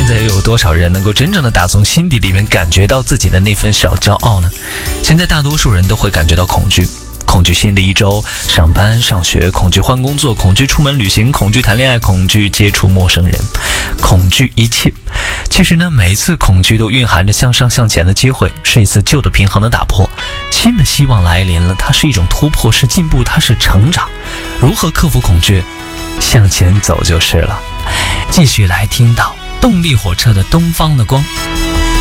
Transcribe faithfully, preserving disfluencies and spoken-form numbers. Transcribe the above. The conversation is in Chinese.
现在又有多少人能够真正的打从心底里面感觉到自己的那份小骄傲呢？现在大多数人都会感觉到恐惧，恐惧新的一周上班上学，恐惧换工作，恐惧出门旅行，恐惧谈恋爱，恐惧接触陌生人，恐惧一切。其实呢，每一次恐惧都蕴含着向上向前的机会，是一次旧的平衡的打破，新的希望来临了，它是一种突破，是进步，它是成长。如何克服恐惧？向前走就是了。继续来听到动力火车的东方的光。